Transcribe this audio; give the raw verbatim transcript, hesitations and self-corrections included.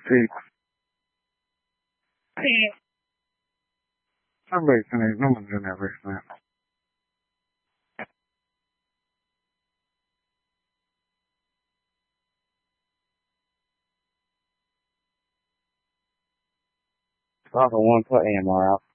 Sí. Sí. Non bekleme, non bekleme, bekleme. I don't want to put A M R out.